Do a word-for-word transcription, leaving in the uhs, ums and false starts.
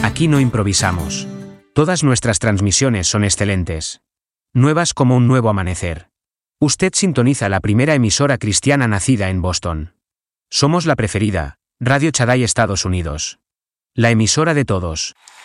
Aquí no improvisamos. Todas nuestras transmisiones son excelentes. Nuevas como un nuevo amanecer. Usted sintoniza la primera emisora cristiana nacida en Boston. Somos la preferida, Radio Shaddai Estados Unidos. La emisora de todos.